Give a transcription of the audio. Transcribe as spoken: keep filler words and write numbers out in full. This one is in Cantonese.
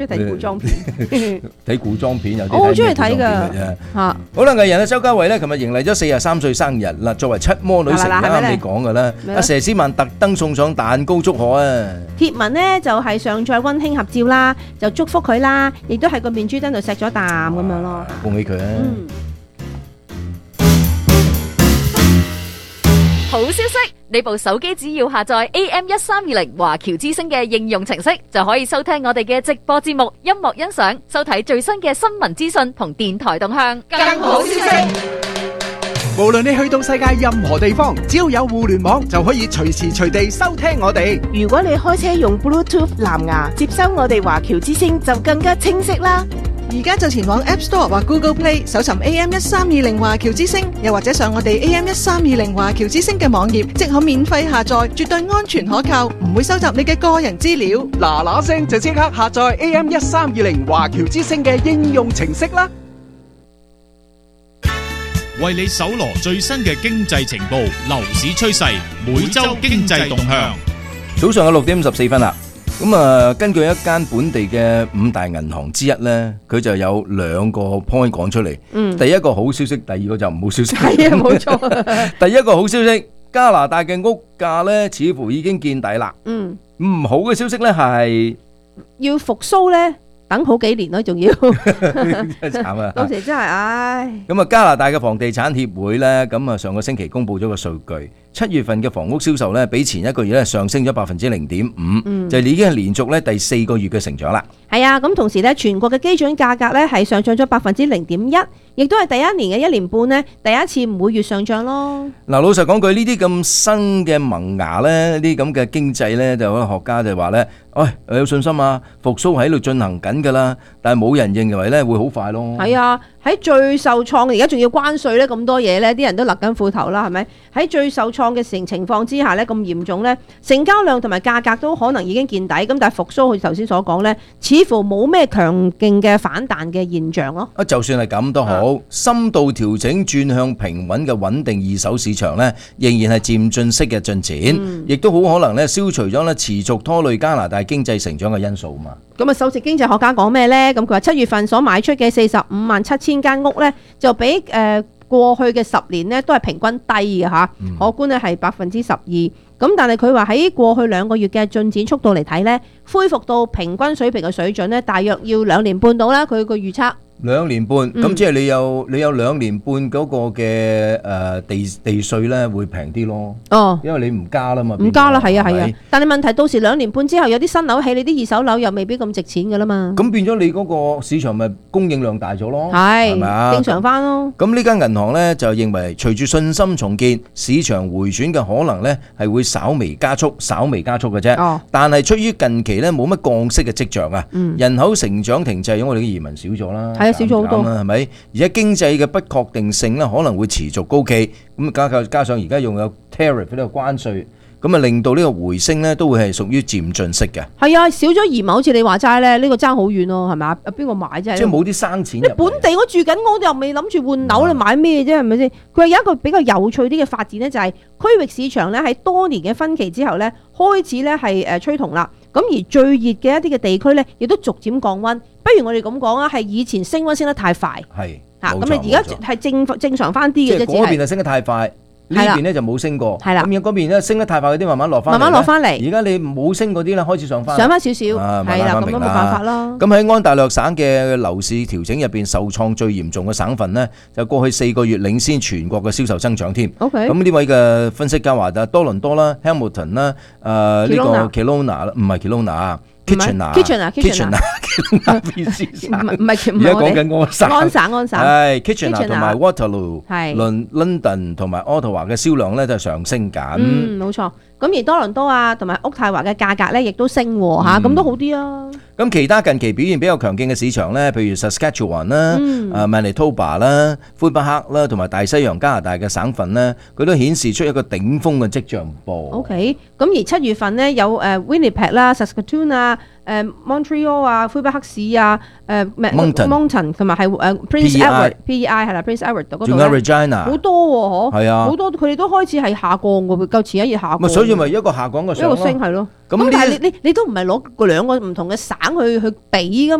睇古裝片， 睇古裝片有啲我好中意睇㗎嚇。 好啦，藝人啊，周家慧咧，琴日迎嚟咗四十三歲生日啦。作為七魔女成員，啱你講㗎啦。阿佘詩曼特登送上蛋糕祝賀啊！ 貼文呢就係上載溫馨合照啦，就祝福佢啦，亦都喺個面珠燈度錫咗啖咁樣咯。 恭喜佢啊！ 嗯， 好消息！你部手機只要下載 A M 一三二零華僑之聲嘅應用程式，就可以收聽我哋嘅直播節目、音樂欣賞、收睇最新嘅新聞資訊同電台動向。更好消息！ 無論你去到世界任何地方，只要有互聯網，就可以隨時隨地收聽我哋。 如果你開車用 Bluetooth 藍牙接收我哋華僑之聲，就更加清晰啦。 而家就前往 App Store 或 Google Play 搜尋 A M 一三二零華僑之聲，又或者上我哋 A M 一三二零華僑之聲嘅網頁，即可免費下載，絕對安全可靠，唔會收集你嘅個人資料。 嗱嗱聲就即刻下載 A M 一三二零華僑之聲嘅應用程式啦！ 為你搜羅最新嘅經濟情報、樓市趨勢、每周經濟動向。 早上嘅六點五十四分啦。咁啊，根據一間本地嘅五大銀行之一咧，佢就有兩個 point 講出嚟。嗯，第一個好消息，第二個就唔好消息。 係啊，冇錯。 第一個好消息，加拿大嘅屋價咧似乎已經見底啦。嗯，唔好嘅消息咧係要復甦咧，等好幾年咯，仲要。 真係慘啊！ 到時真係，唉。 咁啊，加拿大嘅房地產協會咧，咁啊上個星期公布咗個數據。七月份嘅房屋銷售咧，比前一個月咧上升咗百分之零點五，嗯、就已經係連續咧第四個月嘅成長啦。 係啊，咁同時咧，全國嘅基準價格咧係上漲咗百分之零點一，亦都係第一年嘅一年半咧第一次每月上漲咯。嗱， 老實講句，呢啲咁新嘅萌芽咧，呢啲咁嘅經濟咧，就有學家就話咧，喂，我有信心啊，復甦喺度進行緊㗎啦，但係冇人認為咧會好快咯。 係啊，喺最受創，而家仲要關稅咧咁多嘢咧，啲人都勒緊褲頭啦，係咪？喺最受創嘅情情況之下咧，咁嚴重咧，成交量同埋價格都可能已經見底，咁但係復甦好似頭先所講咧，似乎冇咩強勁嘅反彈嘅現象咯。 啊，就算係咁都好，深度調整轉向平穩嘅穩定二手市場咧，仍然係漸進式嘅進展，亦都好可能咧消除咗咧持續拖累加拿大經濟成長嘅因素嘛。 咁啊，首席經濟學家講咩咧？咁佢話七月份所賣出嘅四十五萬七千間屋咧，就比誒、呃過去嘅十年呢都係平均低嘅嚇，嗯、可觀呢係百分之十二。咁但係佢話喺過去兩個月嘅進展速度嚟睇呢，恢復到平均水平嘅水準呢，大約要兩年半到啦。佢個預測兩年半，咁、嗯、即係你有你有兩年半嗰個嘅誒地地稅咧會平啲咯。哦，因為你唔加啦嘛， 唔加啦，係啊係啊。但係問題到時兩年半之後有啲新樓起，你啲二手樓又未必咁值錢㗎啦嘛。 咁變咗你嗰個市場咪供應量大咗咯？係，係咪啊？ 正常翻咯。咁呢間銀行咧就認為，隨住信心重建，市場回轉嘅可能咧係會稍微加速，稍微加速嘅啫。哦。但係出於近期咧冇乜降息嘅跡象啊，嗯、人口成長停滯，因為我哋嘅移民少咗啦。係。少咗好多啦，係咪？而且經濟嘅不確定性咧，可能會持續高企。咁加加上而家用有 tariff 呢個關稅，咁啊令到呢個回升咧都會係屬於漸進式嘅。係啊，少咗移民，好似你話齋咧，呢個爭好遠咯，係咪啊？邊個買啫？即係冇啲生錢。本地我住緊，我又未諗住換樓，你買咩啫？係咪先？佢有一個比較有趣啲嘅發展咧，就係區域市場咧喺多年嘅分歧之後咧，開始咧係誒趨同啦。咁而最熱嘅一啲嘅地區咧，亦都逐漸降溫。不如我哋咁講啊，係以前升溫升得太快，係嚇咁你而家係正正常翻啲嘅啫。即係嗰邊係升得太快，呢邊咧就冇升過。係啦，咁樣嗰邊咧升得太快嗰啲慢慢落翻，慢慢落翻嚟。而家你冇升嗰啲咧開始上翻，上翻少少，係啦，咁都冇辦法咯。咁喺安大略省嘅樓市調整入邊，受創最嚴重嘅省份呢，就過去四個月領先全國嘅銷售增長添。OK，咁呢位嘅分析家話就多倫多啦、Hamilton 啦、誒呢個 Kelowna 唔係 Kelowna。Kitchener，Kitchener，Kitchener，唔係唔係，而家講緊安省，安省安省，係 Kitchener 同埋 Waterloo，係倫 London 同埋 Ottawa 嘅銷量咧就上升緊。嗯，冇錯。咁而多倫多啊同埋渥太華嘅價格咧亦都升喎嚇，咁都好啲啊。咁其他近期表現比較強勁嘅市場咧，譬如 Saskatchewan 啦、啊 Manitoba 啦、魁北克啦同埋大西洋加拿大嘅省份咧，佢都顯示出一個頂峰嘅跡象噃。OK，咁而七月份咧有誒 Winnipeg 啦、Saskatoon 啊、誒 Montreal 啊、魁北克市啊、誒 Moncton 同埋係誒 Prince Edward，P E I 係啦 Prince Edward 嗰度咧，仲有 Regina 好多喎，嗬，係啊，好多佢哋都開始係下降嘅，夠前一日下降。咪所以咪一個下降嘅上咯，一個升係咯。 咁但係你你你都唔係攞個兩個唔同嘅省去去比㗎